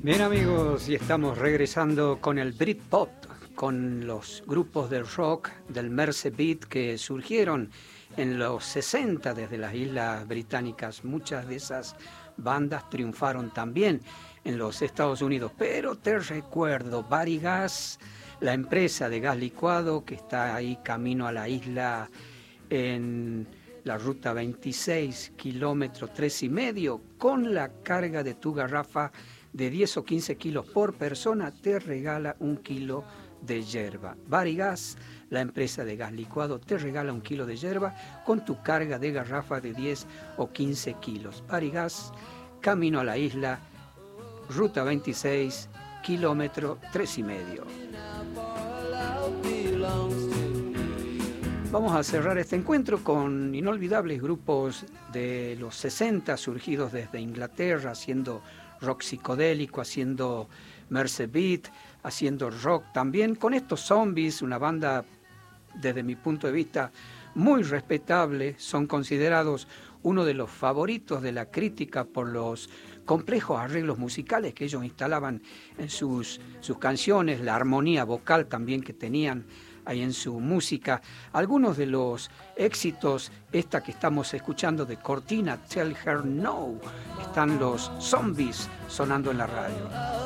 Bien amigos, y estamos regresando con el Britpop, con los grupos del rock del Mersey Beat que surgieron en los 60 desde las Islas Británicas. Muchas de esas bandas triunfaron también en los Estados Unidos, pero te recuerdo, Bari Gas, la empresa de gas licuado que está ahí camino a la isla en la ruta 26, kilómetro 3,5, con la carga de tu garrafa de 10 o 15 kilos por persona, te regala 1 kilo de yerba. Bari Gas, la empresa de gas licuado, te regala 1 kilo de yerba con tu carga de garrafa de 10 o 15 kilos. Bari Gas, camino a la isla, ruta 26, kilómetro 3,5. Vamos a cerrar este encuentro con inolvidables grupos de los 60 surgidos desde Inglaterra, haciendo rock psicodélico, haciendo Mersey Beat, haciendo rock también, con estos Zombies, una banda desde mi punto de vista muy respetable. Son considerados uno de los favoritos de la crítica por los complejos arreglos musicales que ellos instalaban en sus canciones, la armonía vocal también que tenían ahí en su música. Algunos de los éxitos, esta que estamos escuchando de Cortina, Tell Her No, están los Zombies sonando en la radio.